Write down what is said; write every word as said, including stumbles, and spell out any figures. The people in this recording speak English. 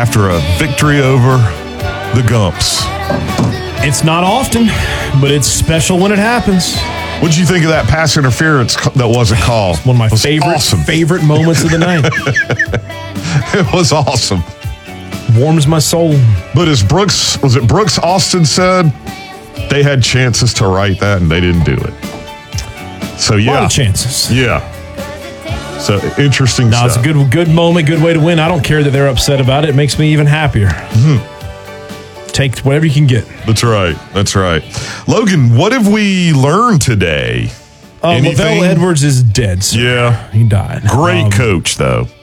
after a victory over the Gumps. It's not often, but it's special when it happens. What did you think of that pass interference that wasn't called? One of my favorite awesome. favorite moments of the night. It was awesome. Warms my soul. But as Brooks, was it Brooks Austin said, they had chances to right that and they didn't do it. So yeah. A lot of chances. Yeah. So interesting no, stuff. it's a good good moment, good way to win. I don't care that they're upset about it. It makes me even happier. Mm-hmm. Take whatever you can get. That's right. That's right. Logan, what have we learned today? Uh, Lavelle Edwards is dead. Sir. Yeah. He died. Great Um, coach, though.